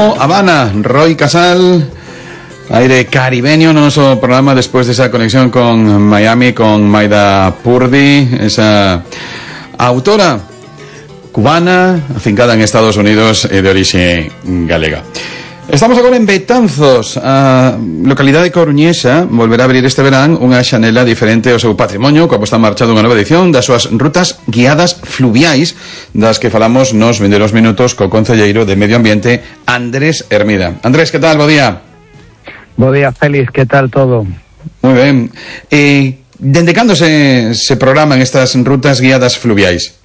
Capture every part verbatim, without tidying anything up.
Como Habana, Roy Casal, aire caribeño, nuestro programa después de esa conexión con Miami, con Maida Purdy, esa autora cubana, afincada en Estados Unidos e de orixe galega. Estamos agora en Betanzos, a localidade coruñesa volverá a abrir este verán unha xanela diferente ao seu patrimonio, coa posta en marcha dunha nova edición das súas rutas guiadas fluviais, das que falamos nos vindeiros minutos co concelleiro de Medio Ambiente, Andrés Hermida. Andrés, que tal? Bo día. Bo día, Félix, que tal todo? Moi ben. E dende cando se, se programan estas rutas guiadas fluviais?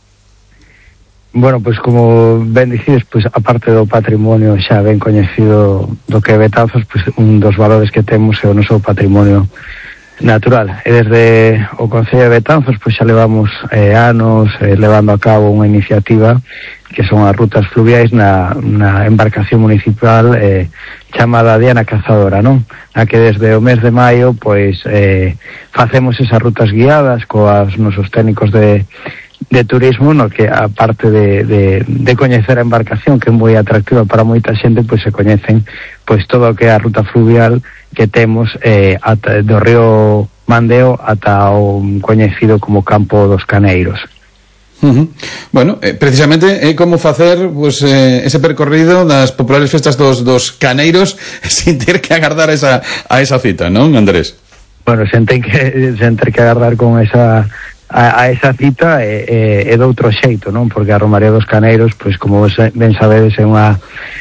Bueno, pois pues como ben dicides, pois pues, aparte do patrimonio xa ben coñecido do que é Betanzos, pois pues, un dos valores que temos é o noso patrimonio natural. E desde o Concello de Betanzos, pois pues, xa levamos eh, anos eh, levando a cabo unha iniciativa que son as rutas fluviais na, na embarcación municipal eh, chamada Diana Cazadora, non? Na que desde o mes de maio, pois, eh, facemos esas rutas guiadas coas nosos técnicos de de turismo, no que aparte de, de, de coñecer a embarcación, que é moi atractiva para moita xente, pois se coñecen pois todo o que é a ruta fluvial que temos eh, ata, do río Mandeo ata o coñecido como Campo dos Caneiros. Uh-huh. Bueno, eh, precisamente é eh, como facer pues, eh, ese percorrido das populares festas dos, dos caneiros sin ter que agardar esa, a esa cita, non, Andrés? Bueno, sen ter que, sen ter que agardar con esa A, a esa cita é, é, é de outro xeito, non? Porque a Romaría dos Caneiros, pois como ben sabedes, é unha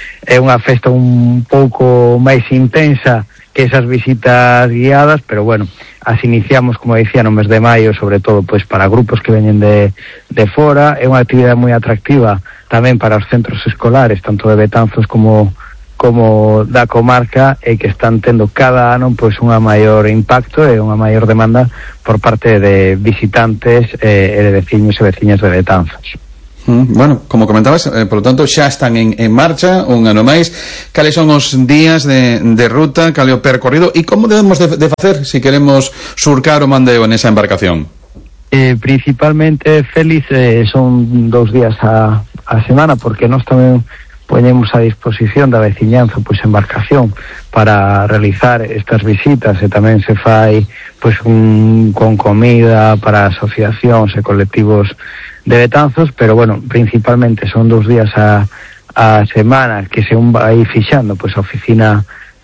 é unha festa un pouco máis intensa que esas visitas guiadas, pero bueno, as iniciamos, como dicía, no mes de maio, sobre todo pois para grupos que veñen de, de fora. É unha actividade moi atractiva tamén para os centros escolares, tanto de Betanzos como como da comarca, e que están tendo cada ano pois unha maior impacto e unha maior demanda por parte de visitantes eh, e de veciños e veciñas de Betanzos. Mm, bueno, como comentabas, eh, por lo tanto xa están en, en marcha un ano máis. Cales son os días de, de ruta, cal é o percorrido e como debemos de, de facer se si queremos surcar o Mandeo nesa embarcación? Eh, principalmente, Félix, eh, son dous días a, a semana, porque nós tamén poñemos a disposición da veciñanza pois embarcación para realizar estas visitas, e tamén se fai pois un, con comida para asociacións e colectivos de Betanzos, pero bueno, principalmente son dous días a, a semana que se un vai fixando pois a oficina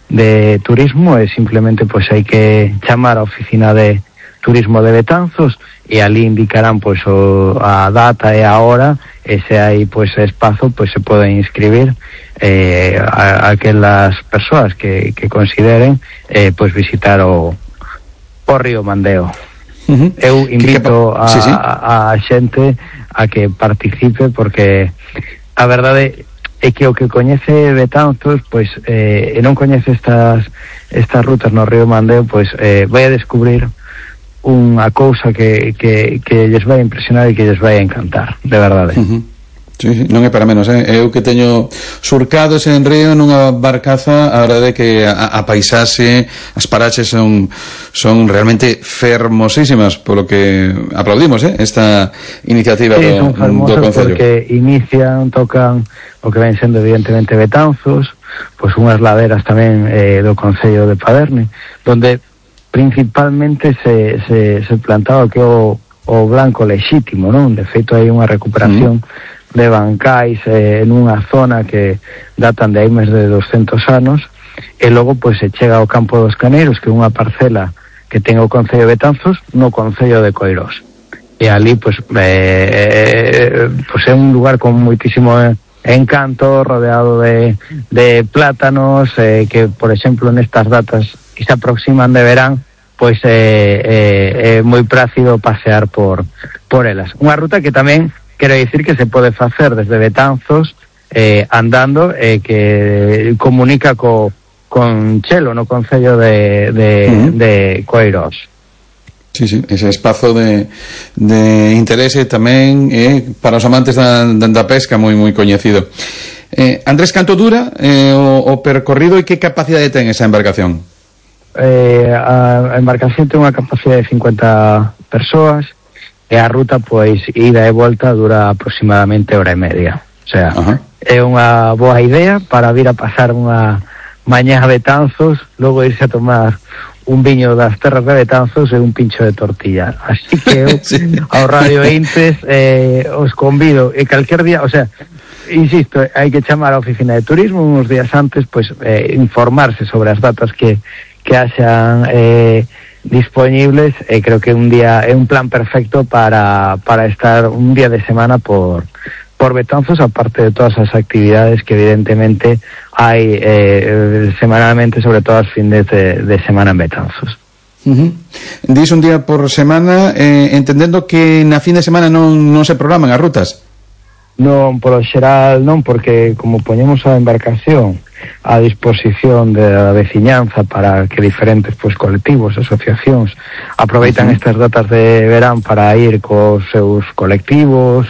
de turismo, e simplemente pois hai que chamar a oficina de turismo de Betanzos e ali indicarán pois o, a data e a hora, e se hai pois espazo, pois se poden inscribir eh, a, a aquelas persoas que, que consideren eh, pois visitar o, o río Mandeo. Uh-huh. Eu invito a, sí, sí. a, a xente a que participe, porque a verdade é que o que coñece Betanzos pois eh, e non coñece estas estas rutas no río Mandeo, pois eh, vai a descubrir unha cousa que, que, que lles vai a impresionar e que lles vai a encantar, de verdade. Uh-huh. Sí, sí, non é para menos, eh? Eu que teño surcado ese en río nunha barcaza, a verdade é que a, a paisaxe, as paraxes son son realmente fermosísimas, polo que aplaudimos, eh? Esta iniciativa sí, do, do Concello. Porque inician, tocan o que ven sendo evidentemente Betanzos, pois unhas laderas tamén eh, do Concello de Paderne, donde principalmente se, se, se plantaba que o, o blanco lexítimo, non? De feito hai unha recuperación mm. de bancais eh, en unha zona que datan de aí máis de doscentos anos, e logo pois se chega ao Campo dos Caneiros, que é unha parcela que ten o Concello de Betanzos no Concello de Coirós, e ali pois, eh, pois é un lugar con moitísimo encanto, rodeado de, de plátanos, eh, que por exemplo nestas datas que se aproximan de verán, pois é eh, eh, eh, moi prácido pasear por por elas. Unha ruta que tamén quero dicir que se pode facer desde Betanzos eh, andando, e eh, que comunica co, con Chelo no Concello de, de, uh-huh. de Coirós. Sí, sí, ese espazo de, de interese tamén eh, para os amantes da, da pesca moi moi coñecido. Eh, Andrés, canto dura eh, o, o percorrido e que capacidade ten esa embarcación? Eh, a, a embarcación ten unha capacidade de cincuenta persoas, e a ruta, pois, ida e volta dura aproximadamente hora e media. O sea, Ajá. é unha boa idea para vir a pasar unha mañá a Betanzos, logo irse a tomar un viño das terras de Betanzos e un pincho de tortilla. Así que eu, sí. ao Radio Intes, eh, os convido, e calquer día, o sea, insisto, hai que chamar á oficina de turismo uns días antes, pois, eh, informarse sobre as datas que, que haxan eh, disponibles, e creo que un día é un plan perfecto para, para estar un día de semana por por Betanzos, aparte de todas as actividades que evidentemente hai eh, semanalmente, sobre todo as fines de, de semana en Betanzos. Uh-huh. Dis un día por semana, eh, entendendo que na fin de semana non, non se programan as rutas. Non, polo xeral non, porque como poñemos a embarcación a disposición da veciñanza para que diferentes pois, colectivos, asociacións aproveitan uh-huh. estas datas de verán para ir cos seus colectivos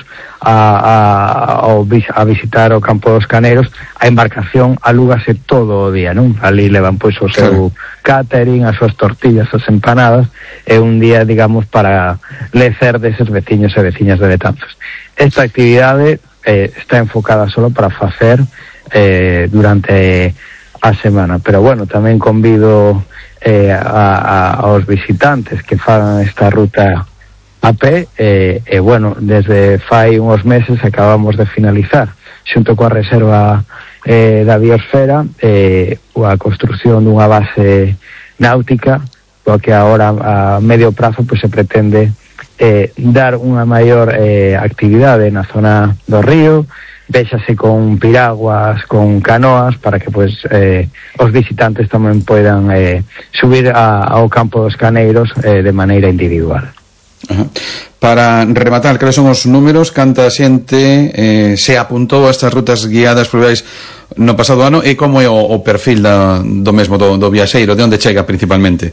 a, a, a visitar o campo dos Caneiros, a embarcación alúgase todo o día, non? Ali levan pois o seu claro. catering, as súas tortillas, as empanadas, é un día, digamos, para lecer deses veciños e veciñas de Betanzos. Esta actividade eh, está enfocada solo para facer eh, durante a semana, pero bueno, tamén convido eh, a, a, aos visitantes que fagan esta ruta a pé, e eh, eh, bueno, desde fai uns meses acabamos de finalizar xunto coa reserva eh, da biosfera eh, a construción dunha base náutica, coa que agora a medio prazo pues, se pretende eh, dar unha maior eh, actividade na zona do río, véxase con piraguas, con canoas, para que pues, eh, os visitantes tamén poidan eh, subir a, ao campo dos Caneiros eh, de maneira individual. Ajá. Para rematar, que son os números, canta xente eh, se apuntou a estas rutas guiadas fluviais no pasado ano, e como é o, o perfil da, do mesmo do, do viaxeiro, de onde chega principalmente?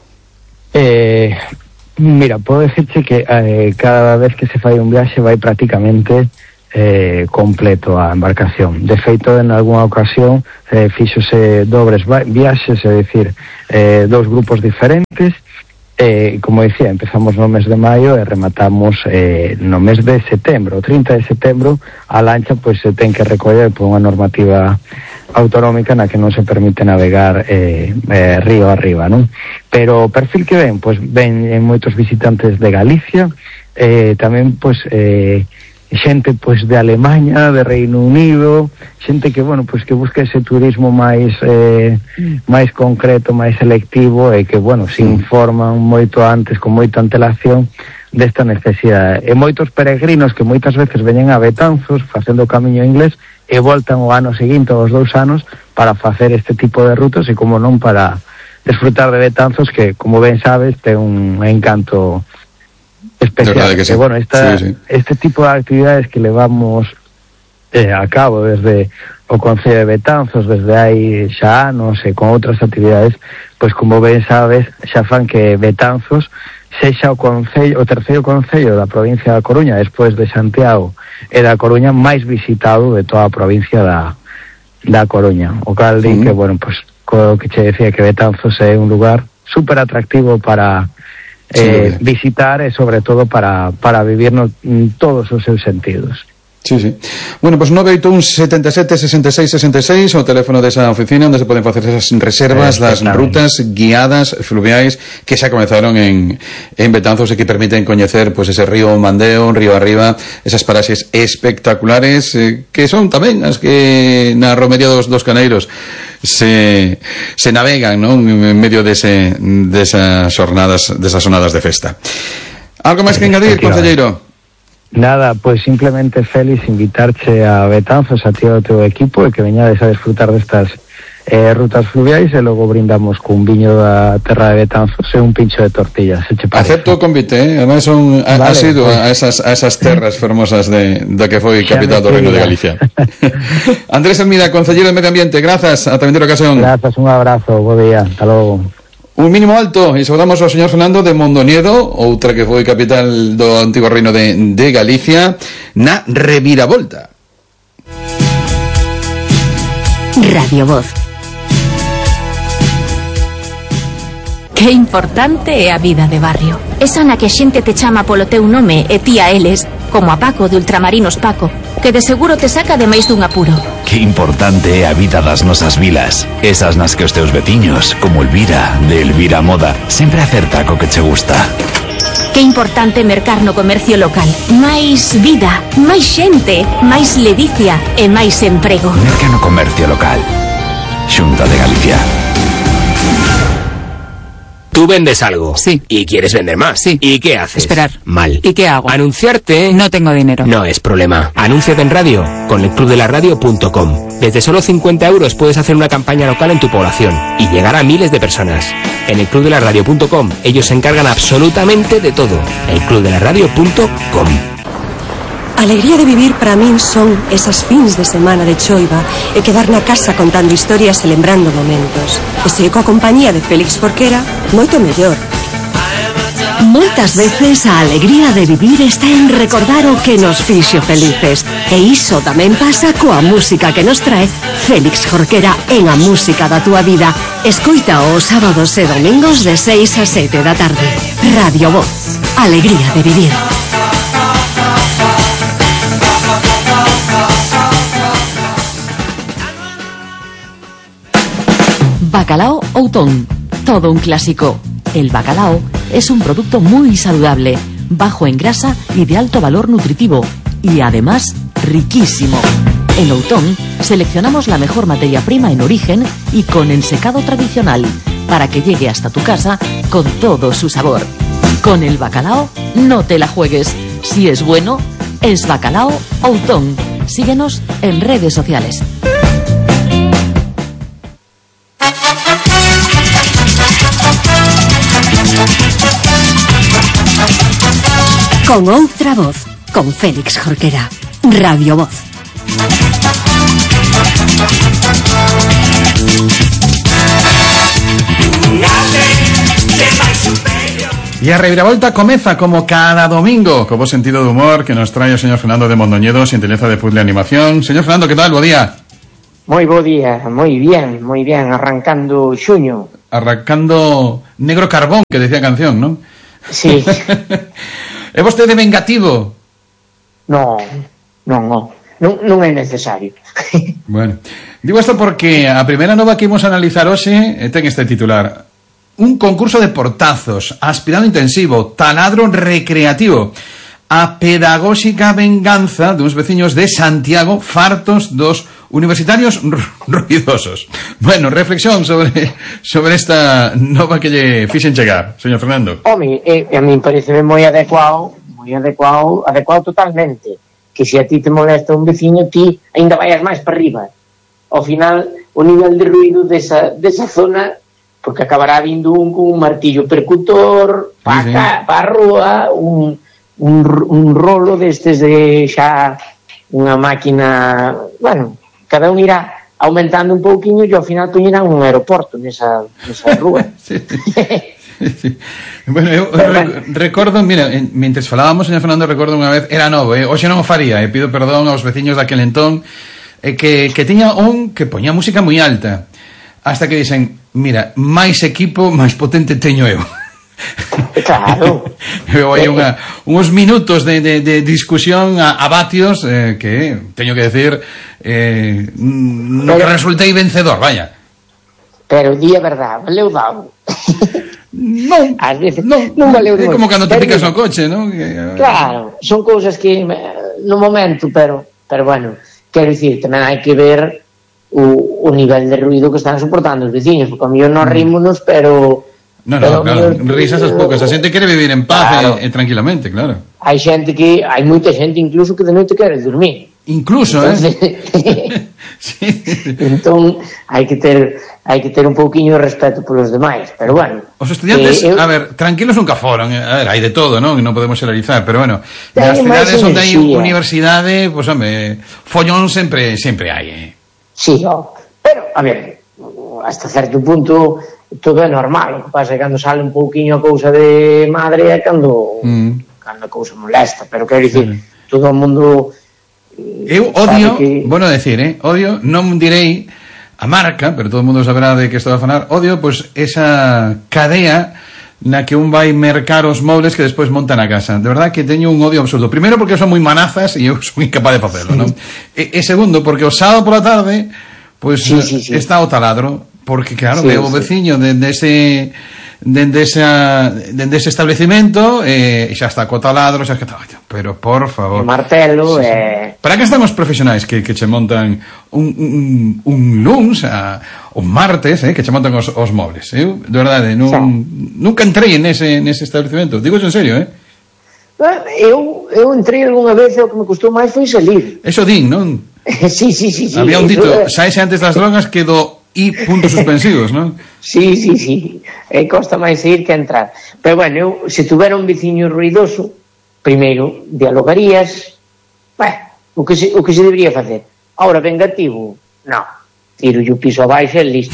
Eh, mira, podo decirche que eh, cada vez que se fai un viaxe vai prácticamente eh, completo a embarcación. De feito, en algunha ocasión eh, fíxose dobres viaxes, é dicir, eh, dous grupos diferentes. Eh, como decía, empezamos no mes de maio e rematamos eh, no mes de setembro. O trinta de setembro a lancha pois se ten que recoller por unha normativa autonómica na que non se permite navegar eh, eh, río arriba, non? Pero o perfil que ven, pois ven moitos visitantes de Galicia, eh, tamén pois eh, xente pois de Alemanha, de Reino Unido, xente que, bueno, pois que busca ese turismo máis eh, máis concreto, máis selectivo, e que, bueno, se informan moito antes, con moita antelación desta necesidade. E moitos peregrinos que moitas veces veñen a Betanzos facendo o camiño inglés e voltan o ano seguinte, os dous anos, para facer este tipo de rutas e, como non, para desfrutar de Betanzos, que, como ben sabes, ten un encanto especial. Que sí. Que, bueno, esta, sí, sí. este tipo de actividades que levamos eh, a cabo desde o Concello de Betanzos, desde hai xa anos, e con outras actividades, pois como ben sabes, xa fan que Betanzos sexa o concello, o terceiro concello da provincia da Coruña, despois de Santiago e da Coruña, máis visitado de toda a provincia da, da Coruña. O cal di mm. que, bueno, pois, co que che decía, que Betanzos é un lugar super atractivo para Eh, sí, visitar e sobre todo para, para vivir no, todos os seus sentidos. Sí, sí. Bueno, pues nove oito un setenta e sete sesenta e seis sesenta e seis o teléfono desa oficina onde se poden facer esas reservas eh, das rutas guiadas fluviais que xa comenzaron en, en Betanzos e que permiten coñecer pues, ese río Mandeo, río arriba, esas paraxes espectaculares eh, que son tamén as que na romería dos, dos Caneiros se, se navegan, non? En medio dese, desas jornadas, desas jornadas de festa. Algo máis que engadir, concelleiro? Nada, pois simplemente, Félix, invitarche a Betanzos, a ti e ao teu equipo, e que veñades a desfrutar destas eh, rutas fluviais, e logo brindamos cun viño da terra de Betanzos e un pincho de tortillas, se che parece. Acepto o convite, eh? Además son a, vale, asido pues, a, esas, a esas terras fermosas de, de que foi capital do Reino de Galicia. Andrés Hermida, concelleiro de Medio Ambiente, grazas, ata vindeira ocasión. Grazas, un abrazo, bo día, hasta logo. Un mínimo alto, e saudamos ao señor Fernando de Mondoñedo, outra que foi capital do antigo reino de, de Galicia, na reviravolta. Radio Voz. Que importante é a vida de barrio. Esa na que a xente te chama polo teu nome e ti a eles, como a Paco de Ultramarinos Paco, que de seguro te saca de máis dun apuro. Que importante é a vida das nosas vilas. Esas nas que os teus veciños, como Elvira, de Elvira Moda, sempre acerta co que che gusta. Que importante mercar no comercio local. Máis vida, máis xente, máis ledicia e máis emprego. Merca no comercio local. Xunta de Galicia. Tú vendes algo. Sí. Y quieres vender más. Sí. ¿Y qué haces? Esperar. Mal. ¿Y qué hago? Anunciarte. No tengo dinero. No es problema. Anúnciate en radio con el club de la radio punto com. Desde solo cincuenta euros puedes hacer una campaña local en tu población y llegar a miles de personas. En el club de la radio punto com ellos se encargan absolutamente de todo. el club de la radio punto com. A alegría de vivir para min son esas fins de semana de choiva e quedar na casa contando historias e lembrando momentos. E se coa compañía de Félix Jorquera, moito mellor. Moitas veces a alegría de vivir está en recordar o que nos fixo felices. E iso tamén pasa coa música que nos trae Félix Jorquera en A Música da Túa Vida. Escoita os sábados e domingos de seis a sete da tarde. Radio Voz. Alegría de vivir. Bacalao Outón, todo un clásico. El bacalao es un producto muy saludable, bajo en grasa y de alto valor nutritivo, y además riquísimo. En Outón seleccionamos la mejor materia prima en origen y con ensecado tradicional, para que llegue hasta tu casa con todo su sabor. Con el bacalao no te la juegues. Si es bueno, es Bacalao Outón. Síguenos en redes sociales. Con outra voz, con Félix Jorquera. Radio Voz. E a reviravolta comeza como cada domingo, co bo sentido de humor que nos trae o señor Fernando de Mondoñedo, Sinteleza de Puzzle Animación. Señor Fernando, que tal? Bo día. Moi bo día, moi bien, moi bien, arrancando xuño. Arrancando negro carbón, que decía a canción, non? Sí. É vostede vengativo? No, non, non, non, non é necesario. Bueno, digo isto porque a primeira nova que imos analizar hoxe ten este titular: un concurso de portazos, aspirado intensivo, taladro recreativo, a pedagóxica venganza duns veciños de Santiago fartos dos universitarios ruidosos. Bueno, reflexión sobre sobre esta nova que lle fixen chegar, señor Fernando. Home, eh, a mí parece moi adecuado, moi adecuado, adecuado totalmente, que se a ti te molesta un veciño, ti ainda vayas máis para arriba. Ao final, o nivel de ruido desa, desa zona, porque acabará vindo un con un martillo percutor, para sí, sí. pa a rúa, un, un, un rolo destes de xa unha máquina, bueno, cada un irá aumentando un pouquiño e ao final poñerán un aeroporto nesa, nesa rúa. Sí, sí, sí. Bueno, eu, eu bueno. recordo, mira, en, mientras falábamos, señor Fernando, recordo unha vez, era novo, eh? Hoxe non o faría, e eh? pido perdón aos veciños daquel entón, eh, que, que tiña un que poñía música moi alta, hasta que dicen, mira, máis equipo, máis potente teño eu. Claro. Eu hai unha, uns minutos de, de, de discusión a, a vatios eh, que, teño que decir, eh, no que resultei vencedor, vaya. Pero di a verdad, valeu dado. Non, ás veces non, non valeu é como cando te picas no coche, non? Claro, son cousas que no momento, pero pero bueno, quero dicir, tamén hai que ver o, o nivel de ruido que están soportando os veciños, porque a mellor non rímonos, pero No, no, claro, risas as poucas. A xente quere vivir en paz, claro, e, e tranquilamente, claro. Hai xente que, hai moita xente incluso que de noite quere dormir. Incluso, entonces, eh? Sí. Entón, hai que ter hai que ter un pouquiño de respeto polos demais, pero bueno. Os estudiantes, eh, eu... a ver, tranquilos nunca foron, a ver, hai de todo, non? Non podemos generalizar, pero bueno, nas cidades onde hai universidade, pois, pues, home, follón sempre sempre hai, eh. Sí, oh, pero, a ver, hasta certo punto todo é normal, o que pasa é que cando sale un pouquiño a cousa de madre é cando mm. cando a cousa molesta, pero quero dicir, sí, todo o mundo eu odio, que... bueno decir, eh, odio, non direi a marca, pero todo o mundo saberá de que estou a falar, odio, pois, esa cadea na que un vai mercar os mobles que despois monta na casa. De verdad que teño un odio absoluto. Primeiro porque son moi manazas e eu son incapaz de facelo, non? E, e segundo porque o sábado pola tarde pois pues, sí, sí, sí. está o taladro, porque claro, sí, veo o veciño sí. dende ese dende esa dende ese establecimento e eh, xa está co taladro, xa que está, pero por favor. O martelo sí, eh... Para que están os profesionais que, que che montan un, un, un luns a, un martes, eh, que che montan os, os mobles. Eu, de verdade, non, sí. nunca entrei nese, nese establecemento. Digo en serio, eh? Eu, eu entrei algunha vez e o que me custou máis foi salir. Eso din, non? sí, sí, sí, sí. Había un dito, saese antes das drogas que do I puntos suspensivos, non? Sí, sí, sí. E costa máis ir que entrar. Pero bueno, eu, se tuvera un veciño ruidoso, primeiro dialogarías, bueno, o que se, o que se debería facer. Ahora, vengativo, non. Tiro o piso abaixo e listo.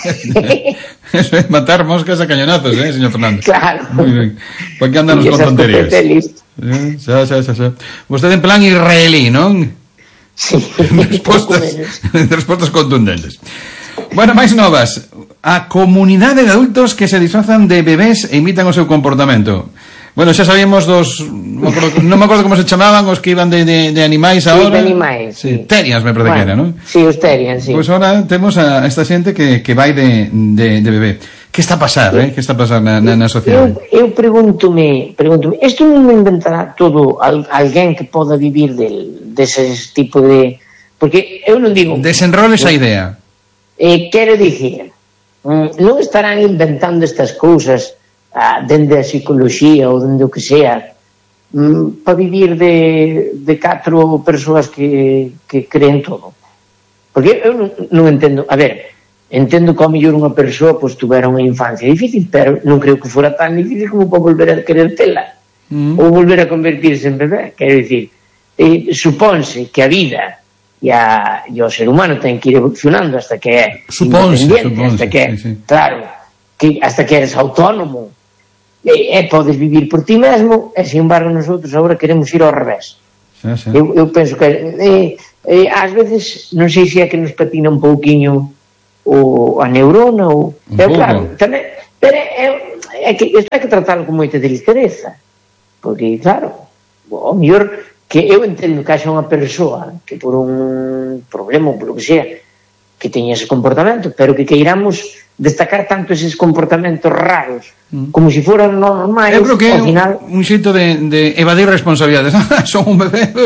Eso é matar moscas a cañonazos, eh, señor Fernández? Claro. Moi ben. ¿Por que andanos con tonterías? Eh, xa, xa, xa, xa. Vostede en plan israelí, non? Sí. Respostas, respostas contundentes. Bueno, máis novas. A comunidade de adultos que se disfrazan de bebés e imitan o seu comportamento. Bueno, xa sabíamos dos... Non me acordo, non me acordo como se chamaban os que iban de, de, de animais agora. Sí, de animais. Sí. Terians, me parece bueno, que era, non? Sí, os terians, sí. Pois pues ahora temos a esta xente que, que vai de, de, de bebé. Que está a pasar, eh? Que está a pasar na, na, na sociedade? Eu, eu pregúntome, pregúntome, isto non me inventará todo al, alguén que poda vivir del, deses tipo de... Porque eu non digo... Desenroles a idea. Eh, quero dicir, non estarán inventando estas cousas ah, dende a psicología ou dende o que sea mm, para vivir de, de catro persoas que, que creen todo. Porque eu non, non entendo, a ver, entendo que ao mellor unha persoa pois tuvera unha infancia difícil, pero non creo que fora tan difícil como para volver a querer tela mm. ou volver a convertirse en bebé. Quero dicir, eh, supónse que a vida e, a, e o ser humano ten que ir evolucionando hasta que é suponse, independiente, suponse, hasta que, sí, sí. claro, que hasta que eres autónomo e, e podes vivir por ti mesmo, e sin embargo nosotros agora queremos ir ao revés. Sí, sí. Eu, eu penso que eh, eh, ás veces non sei se é que nos patina un pouquiño o, a neurona ou, é claro, tamén, pero é, é que isto hai que tratarlo con moita delicadeza, porque claro, o mellor que eu entendo que haxa unha persoa que por un problema ou por lo que sea que teña ese comportamento, pero que queiramos destacar tanto eses comportamentos raros mm. como se si foran normais. Eu creo que é final... un xeito de, de evadir responsabilidades. Son un bebé.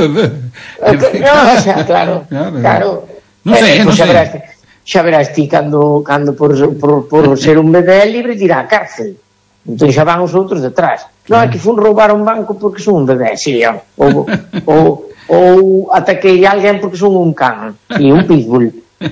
No, o sea, claro, claro. claro. Non sei, eh, non sei. Verás, xa verás ti cando, cando por, por, por ser un bebé libre dirá a cárcel. Entón xa van os outros detrás. Non, é que fun roubar un banco porque son un bebé, sí, ou, ou, ou ataquei a alguén porque son un can e un pitbull.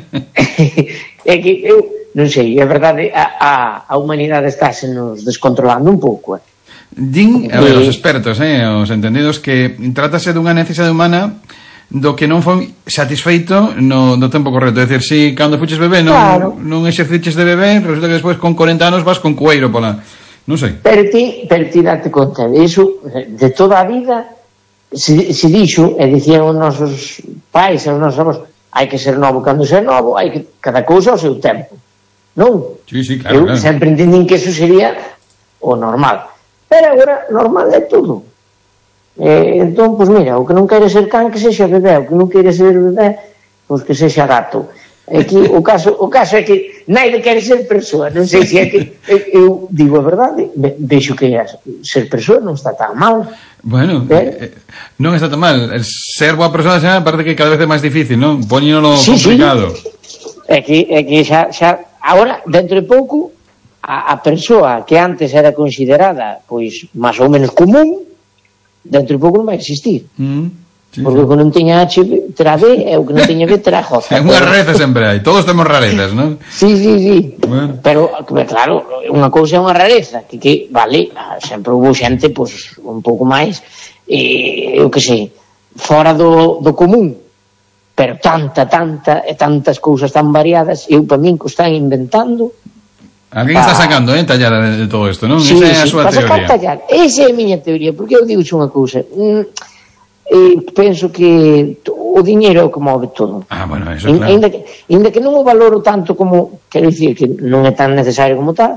É que eu non sei, é verdade, a, a, a humanidade estáse nos descontrolando un pouco. Eh. Din, a ver, os expertos, eh, os entendidos, que trátase dunha necesidade humana do que non foi satisfeito no, no tempo correcto. É dicir, si cando fuches bebé non, claro. non exerciches de bebé, resulta que despois con corenta anos vas con cueiro pola... Non sei. Pero ti, pero ti date conta de iso, de toda a vida se, se dixo, e dicían os nosos pais, os nosos avós, hai que ser novo cando ser novo, hai que cada cousa ao seu tempo, non? Sí, sí, claro, Eu claro. sempre entendín que eso sería o normal, pero agora normal é tudo. Eh, entón, pois mira, o que non quere ser can que sexa bebé, o que non quere ser bebé pois que sexa gato. Aquí, o caso o caso é que naide quere ser persoa, non sei se é que eu, eu digo a verdade, vexo que ser persoa non está tan mal. Bueno, eh? Eh, non está tan mal. El ser boa persoa xa parece que cada vez é máis difícil, non? Poñénolo sí, complicado. Sí. É que, é que xa, xa agora, dentro de pouco a, a persoa que antes era considerada pois máis ou menos común, dentro de pouco non vai existir. Mm. Sí, porque sí. O que non teña H terá B, e o que non teña B terá J. É unha rareza sempre hai, todos temos rarezas, non? Sí, sí, sí. Bueno. Pero, claro, unha cousa é unha rareza, que, que vale, sempre houve xente, pois, un pouco máis, eh, eu que sei, fora do, do común, pero tanta, tanta, e tantas cousas tan variadas, eu, para min, que están inventando... Alguén está sacando, eh, tallar de, de todo isto, non? Sí, esa é a sí, súa teoría. Tallar. Esa é a miña teoría, porque eu digo unha cousa... Mm, Eh, penso que o diñeiro é o que move todo. Ah, bueno, eso claro. Ainda que, ainda que non o valoro tanto como, quero dicir que non é tan necesario como tal,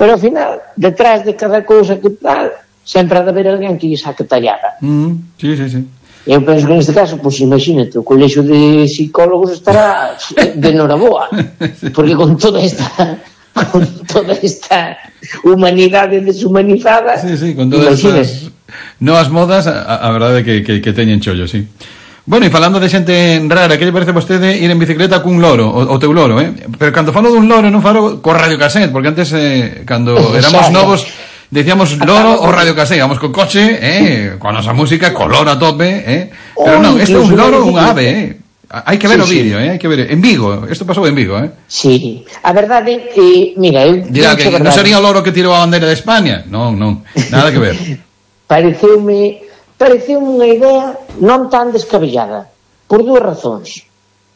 Pero ao final, detrás de cada cousa que tal, sempre ha de haber alguén que lle saque tallada. Mm, sí, sí, sí. Eu penso que neste caso, pois imagínate, o colexo de psicólogos estará de noraboa, porque con toda esta con toda esta humanidade deshumanizada, sí, sí, con todas estas novas modas, a, a verdade é que, que, que teñen chollo, sí. Bueno, e falando de xente rara, que lle parece a vostede ir en bicicleta cun loro, o, o teu loro, eh? Pero cando falo dun loro non falo co radiocassette, porque antes, eh, cando éramos novos, decíamos loro o radiocassette, íbamos co coche, eh, con a nosa música, co loro a tope, eh? Pero non, isto é un loro, un ave, eh? Hai que ver sí, o vídeo, sí. eh? Hai que ver. En Vigo, isto pasou en Vigo, eh? Sí, a verdade é que, mira, eu dirá que non sería o loro que tirou a bandeira de España. Non, non, nada que ver. Pareceume pareceume unha idea non tan descabellada, por dúas razóns.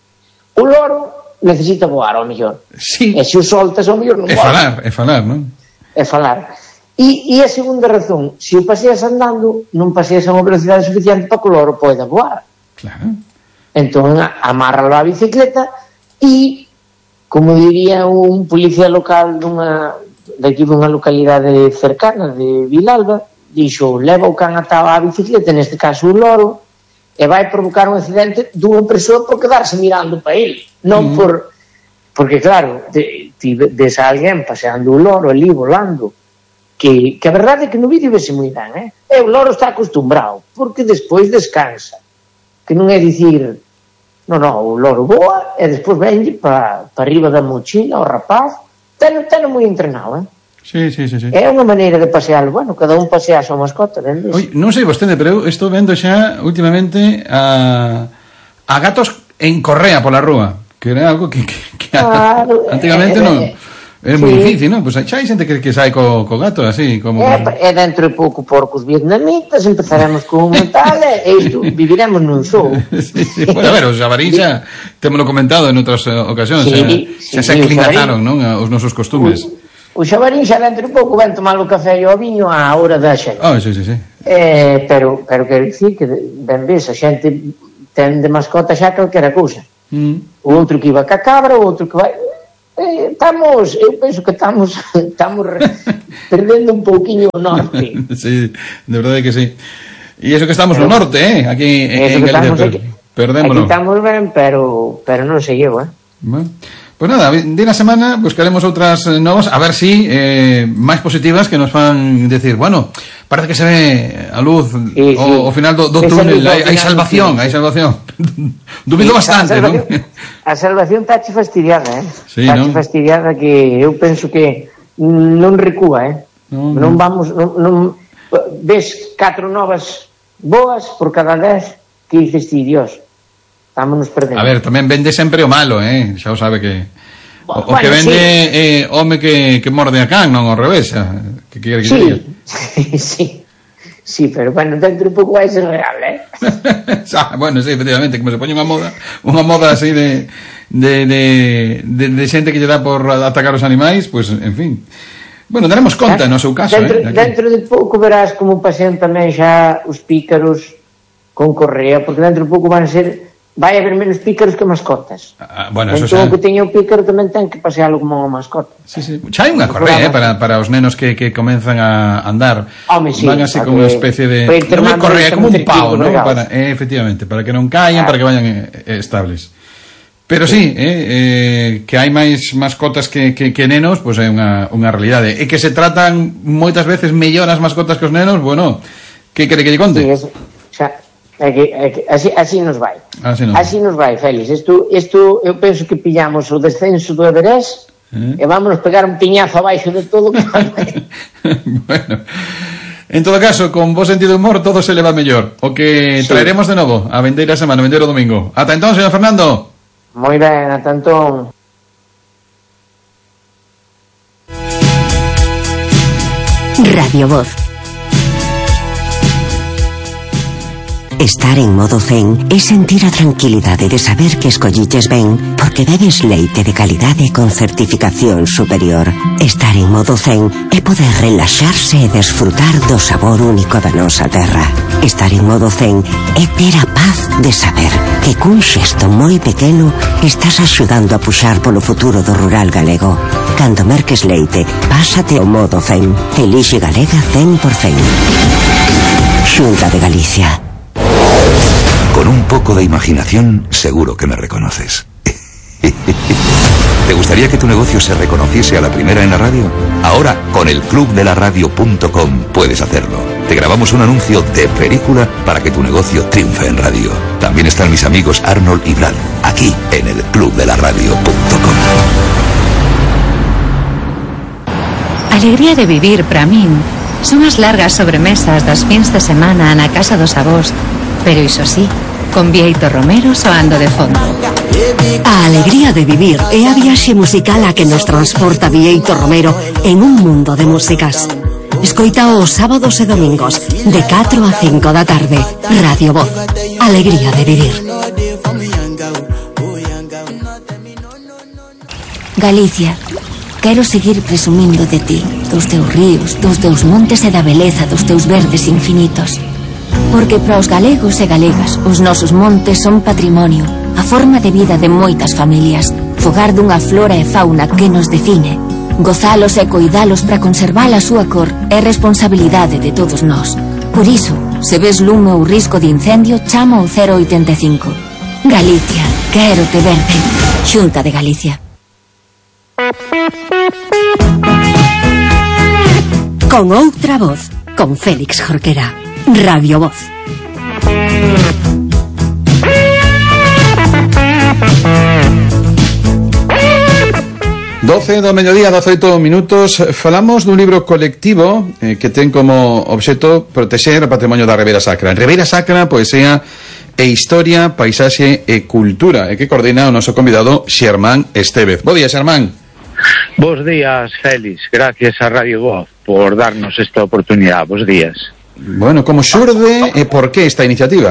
O loro necesita voar, ao mellor. Sí. E se o soltas, ao mellor non voa. É falar, é falar, non? É falar. E, e a segunda razón, se o paseas andando, non paseas a unha velocidade suficiente para que o loro poida voar. Claro. Entón, amárralo á bicicleta e, como diría un policía local dunha, daqui dunha localidade cercana de Vilalba, dixo, leva o can atado á bicicleta, neste caso o loro, e vai provocar un accidente dunha persoa por quedarse mirando para ele, non mm. por... Porque, claro, ti ves a alguén paseando o loro ali, volando, que, que a verdade é que no vídeo vese moi ben, eh? E o loro está acostumbrado, porque despois descansa. Que non é dicir, non, non, o loro voa, e despois venlle para pa arriba da mochila, o rapaz, teno, teno moi entrenado, eh? Sí, sí, sí, sí. É unha maneira de pasealo, bueno, cada un pasea a súa mascota, vendes? Oi, non sei vostede, pero eu estou vendo xa últimamente a, a gatos en correa pola rúa, que era algo que, que, que claro, antigamente eh, non era sí. moi difícil, non? Pois pues xa hai xente que, que sai co, co gato así, como... É, é dentro de pouco porcos vietnamitas, empezaremos con un tal, e isto, viviremos nun show. Sí, sí. Bueno, a ver, os xabarín xa temolo comentado en outras uh, ocasións, sí, xa, xa sí, se aclimataron, non, os nosos costumes. Uy. O xabarín xa dentro de pouco ven tomar o café e o viño á hora da xente. Oh, sí, sí, sí. Eh, pero, pero quero dicir que ben ves, a xente ten de mascota xa calquera cousa. Mm. O outro que iba ca cabra, o outro que vai... Eh, estamos, eu penso que estamos estamos perdendo un pouquiño o norte. Sí, de verdade que sí. E eso que estamos pero, no norte, eh? Aquí en Galicia, per, perdémolo. Aquí estamos ben, pero, pero non se llevo, eh? Bueno. Pues nada, de la semana buscaremos outras novas, a ver si eh, máis positivas que nos fan decir, bueno, parece que se ve a luz sí, o, sí. o final do, do túnel, hai, hai salvación, hai salvación. Dubido sí, bastante, non? A salvación tache fastidiada, eh? Sí, tache ¿no? fastidiada que eu penso que non recúa, eh? No, no. Non vamos, non, non ves catro novas boas por cada dez que dices ti, Dios. Estámonos perdendo. A ver, tamén vende sempre o malo, eh? Xa o sabe que o, bueno, o que vende sí. eh, home que, que morde a can, non ao revés, que quere que sí. diga. Sí, sí. Sí, pero bueno, dentro un pouco vai ser real, eh? ah, bueno, sí, efectivamente, como se pone unha moda, unha moda así de de, de, de, de xente que lle dá por atacar os animais, pues, en fin. Bueno, daremos conta no seu caso, dentro, eh? Dentro de pouco verás como pasean tamén xa os pícaros con correa, porque dentro de pouco van ser vai haber menos pícaros que mascotas. Ah, bueno, entón, eso xa... o que teña o pícaro tamén ten que pasealo como unha mascota. Sí, sí. Xa hai unha correa, eh, para, para os nenos que, que comenzan a andar. Home, sí, van así como unha especie de... Non é correa, como un pau, ¿no? Para, eh, efectivamente, para que non caian, ah. para que vayan eh, estables. Pero sí, eh, eh, que hai máis mascotas que, que, que nenos, pois pues é unha, unha realidade. E que se tratan moitas veces mellor as mascotas que os nenos, bueno, que quere que lle conte? Sí, eso, xa... É que, é que así, así nos vai así, no. así nos vai, Félix. Isto, isto eu penso que pillamos o descenso do Everest eh? e vámonos pegar un piñazo abaixo de todo. Bueno, en todo caso, con vos sentido de humor todo se le va mellor. O que sí. traeremos de novo a vendeira semana, a vendeiro domingo. Ata entón, señor Fernando. Moi ben, ata entón. Radio Voz. Estar en modo zen é sentir a tranquilidade de saber que escolliches ben porque bebes leite de calidade con certificación superior. Estar en modo zen é poder relaxarse e desfrutar do sabor único da nosa terra. Estar en modo zen é ter a paz de saber que cun xesto moi pequeno estás axudando a puxar polo futuro do rural galego. Cando merques leite, pásate ao modo zen. Elixe Galega cen por cen. Xunta de Galicia. Con un poco de imaginación, seguro que me reconoces. ¿Te gustaría que tu negocio se reconociese a la primera en la radio? Ahora, con el club de la radio punto com puedes hacerlo. Te grabamos un anuncio de película para que tu negocio triunfe en radio. También están mis amigos Arnold y Brad, aquí en el club de la radio punto com. Alegría de vivir para min son as largas sobremesas das fins de semana na casa dos avós, pero iso sí, con Bieito Romero soando de fondo. A alegría de vivir é a viaxe musical a que nos transporta Bieito Romero en un mundo de músicas. Escoita os sábados e domingos de catro a cinco da tarde. Radio Voz. Alegría de vivir. Galicia, quero seguir presumindo de ti, dos teus ríos, dos teus montes e da beleza dos teus verdes infinitos. Porque para os galegos e galegas os nosos montes son patrimonio, a forma de vida de moitas familias, fogar dunha flora e fauna que nos define. Gozalos e coidalos para conservar a súa cor é responsabilidade de todos nós. Por iso, se ves lume ou risco de incendio, chama ao cero oitenta e cinco. Galicia, quero te verde. Xunta de Galicia. Con outra voz, con Félix Jorquera. Radio Voz. doce do mediodía, dezaoito minutos. Falamos dun libro colectivo eh, que ten como obxecto protexer o patrimonio da Ribeira Sacra. Ribeira Sacra, poesía e historia, paisaxe e cultura, e que coordina o noso convidado Xermán Estévez. Bo día, Xermán. Bos días, Félix. Gracias a Radio Voz por darnos esta oportunidade. Bos días. Bueno, como xurde e por que esta iniciativa?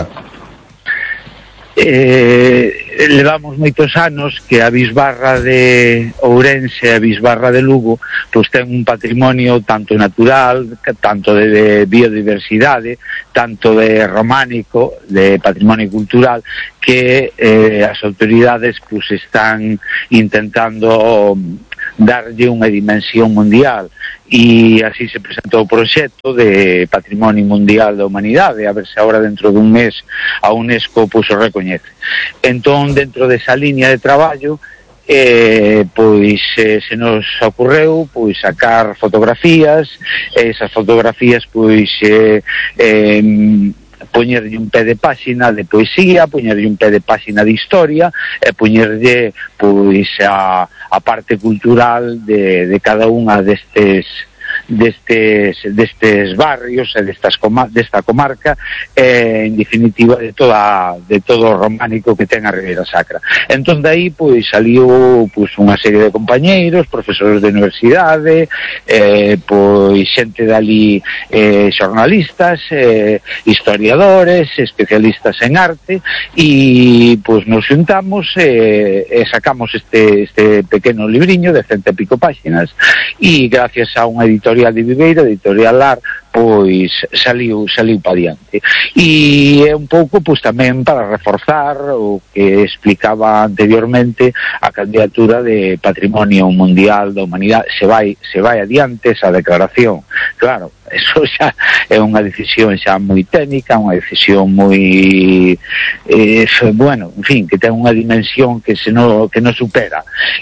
Eh, levamos moitos anos que a Bisbarra de Ourense e a Bisbarra de Lugo pois ten un patrimonio tanto natural, tanto de, de biodiversidade, tanto de románico, de patrimonio cultural, que eh, as autoridades pois están intentando darlle unha dimensión mundial, e así se presentou o proxecto de Patrimonio Mundial da Humanidade, a ver se agora dentro dun mes a UNESCO pois o recoñece. Entón, dentro desa liña de traballo, eh, pois eh, se nos ocorreu pois sacar fotografías, esas fotografías pois eh, eh, poñerlle un pé de páxina de poesía, poñerlle un pé de páxina de historia e poñerlle pois a, a parte cultural de, de cada unha destes destes destes barrios e destas coma, desta comarca, eh, en definitiva de toda de todo o románico que ten a Ribeira Sacra. Entón de aí pois saliu pois unha serie de compañeiros, profesores de universidade, eh, pois xente dali, eh, xornalistas, eh, historiadores, especialistas en arte, e pois nos xuntamos e, e sacamos este este pequeno libriño de cento e pico páxinas, e gracias a unha editorial de Viveiro, editorial Lar, pois saliu saliu pa diante. E é un pouco pois tamén para reforzar o que explicaba anteriormente a candidatura de Patrimonio Mundial da Humanidade. Se vai se vai adiante esa declaración. Claro, eso xa é unha decisión xa moi técnica, unha decisión moi eh, bueno, en fin, que ten unha dimensión que se no, que no supera.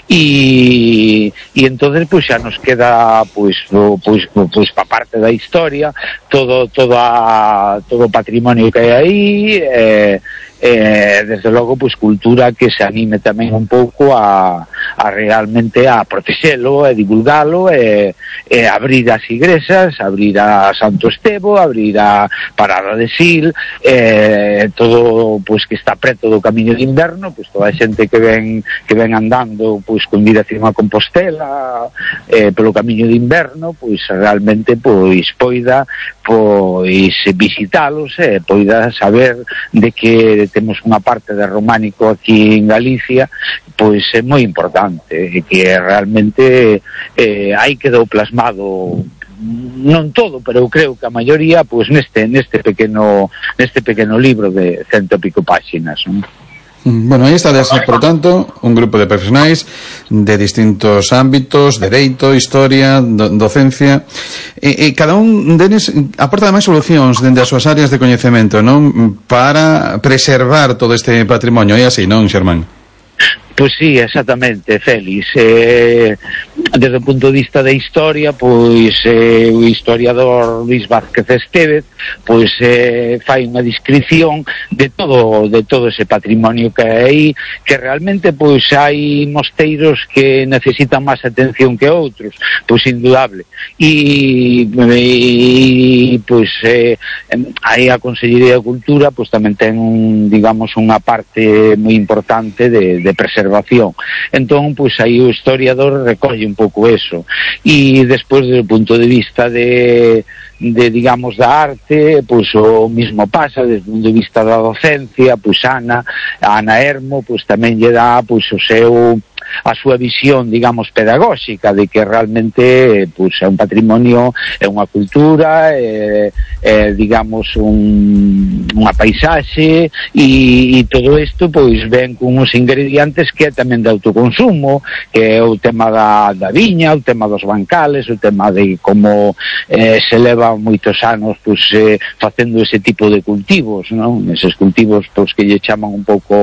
E e entonces pois xa nos queda pois pois pois pa parte da historia todo todo a, todo o patrimonio que hai aí, eh, eh, desde logo, pois cultura que se anime tamén un pouco a, a realmente a protexelo e divulgalo e, e abrir as igrexas, abrir a Santo Estevo, abrir a Parada de Sil, eh, todo pois que está preto do Camiño de Inverno, pois toda a xente que ven que ven andando pois con dirección a Compostela eh, polo Camiño de Inverno, pois realmente pois poida pois visitalos e eh, poida saber de que temos unha parte de románico aquí en Galicia, pois é moi importante e que realmente eh, aí quedou plasmado non todo, pero eu creo que a maioría pois neste neste pequeno neste pequeno libro de cento e pico páxinas, non? Bueno, aí está, por tanto, un grupo de profesionais de distintos ámbitos, dereito, historia, do, docencia, e, e cada un deles aporta ademais solucións dende as súas áreas de coñecemento, non? Para preservar todo este patrimonio, e así, non, Xermán? Pois sí, exactamente, Félix. Eh, desde o punto de vista da historia, pois eh, o historiador Luis Vázquez Estévez pois eh, fai unha descripción de todo de todo ese patrimonio que hai aí, que realmente pois hai mosteiros que necesitan máis atención que outros, pois indudable. E, e pois eh, aí a Consellería de Cultura pois tamén ten un, digamos, unha parte moi importante de, de preservación. Entón, pois aí o historiador recolle un pouco eso. E despois, desde o punto de vista de de, digamos, da arte, pois o mismo pasa desde o punto de vista da docencia, pois Ana, Ana Hermo, pois tamén lle dá pois o seu a súa visión, digamos, pedagóxica de que realmente pois é un patrimonio, é unha cultura, é, é digamos un, unha paisaxe e, e todo isto pois ven con uns ingredientes que é tamén de autoconsumo, que é o tema da, da viña, o tema dos bancales, o tema de como eh, se leva moitos anos pois eh, facendo ese tipo de cultivos, non? Eses cultivos pois que lle chaman un pouco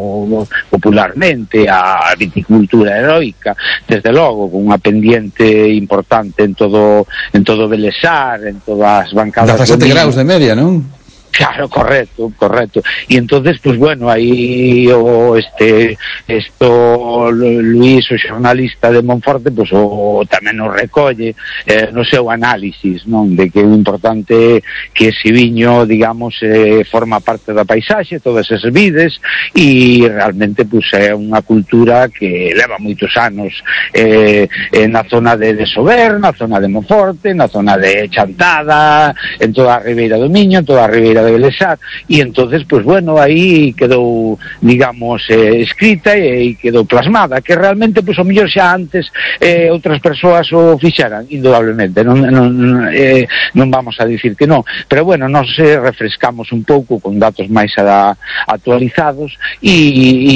popularmente a viticultura cultura heroica, desde logo con unha pendiente importante en todo en todo Belesar, en todas as bancadas dezasete graus de media, non? Claro, correcto, correcto. Y entonces, pues bueno, aí o este esto Luis, o xornalista de Monforte, pues o tamén o recolle eh, no seu análisis, non? De que é importante que ese viño, digamos, eh, forma parte da paisaxe, todas esas vides, e realmente, pues é unha cultura que leva moitos anos eh, na zona de, de Sober, na zona de Monforte, na zona de Chantada, en toda a Ribeira do Miño, en toda a Ribeira de Belesar, e entonces, pues bueno, aí quedou, digamos, eh, escrita e quedou plasmada, que realmente, pues o mellor xa antes eh, outras persoas o fixeran, indudablemente, non, non, eh, non vamos a dicir que non, pero bueno, nos eh, refrescamos un pouco con datos máis a, actualizados e, e,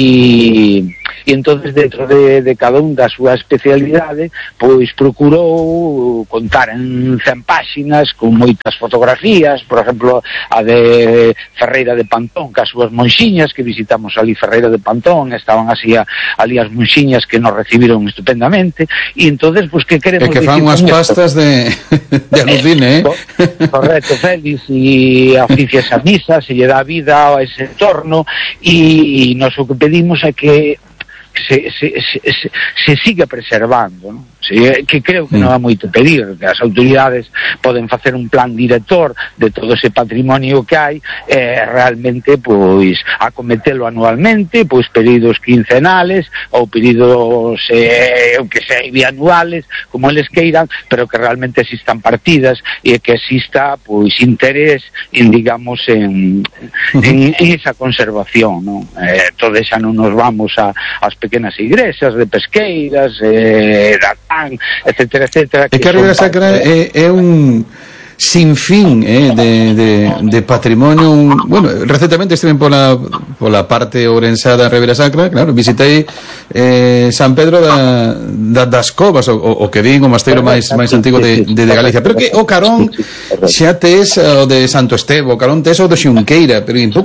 e entonces dentro de, de cada un da súa especialidade, pois procurou contar en cen páxinas con moitas fotografías, por exemplo, a de Ferreira de Pantón, que as súas monxiñas, que visitamos ali Ferreira de Pantón, estaban así a, ali as monxiñas que nos recibiron estupendamente, e entonces, pues, que queremos dicir? É que fan unhas pastas de, de alucine, eh? Correcto, Félix, e oficia esa misa, se lle dá vida a ese entorno, e, e nos o que pedimos é que se, se, se, se, se siga preservando, non? Sí, que creo que non é moito pedir, que as autoridades poden facer un plan director de todo ese patrimonio que hai, eh, realmente pois acometelo anualmente, pois pedidos quincenales ou pedidos eh, que sei bianuales, como eles queiran, pero que realmente existan partidas e que exista pois interés en, digamos, en, en, en esa conservación, non? Eh, todo xa non nos vamos a as pequenas igrexas de pesqueiras, eh, da etcétera, etcétera. É que a Ribeira Sacra é, é un sinfín eh, de, de, de patrimonio. Un, bueno, recentemente estive pola, pola parte ourensada da Ribeira Sacra, claro, visitei eh, San Pedro da, da, das Covas, o, o que din o mosteiro máis máis antigo de, de, de Galicia, pero que o carón xa tes o de Santo Estevo, o carón tes o de Xunqueira, pero en pouco